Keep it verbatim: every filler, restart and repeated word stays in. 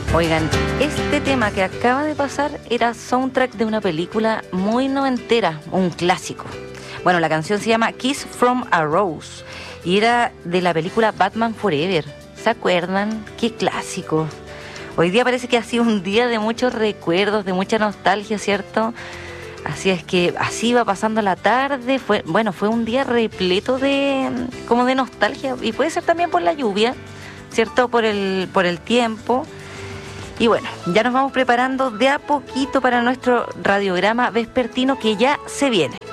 Oigan, este tema que acaba de pasar era soundtrack de una película muy noventera, un clásico. Bueno, la canción se llama Kiss from a Rose y era de la película Batman Forever. ¿Se acuerdan? ¡Qué clásico! Hoy día parece que ha sido un día de muchos recuerdos, de mucha nostalgia, ¿cierto? Así es que así va pasando la tarde. Fue, bueno, fue un día repleto de como de nostalgia y puede ser también por la lluvia, ¿cierto? Por el, por el tiempo. Y bueno, ya nos vamos preparando de a poquito para nuestro radiograma vespertino que ya se viene.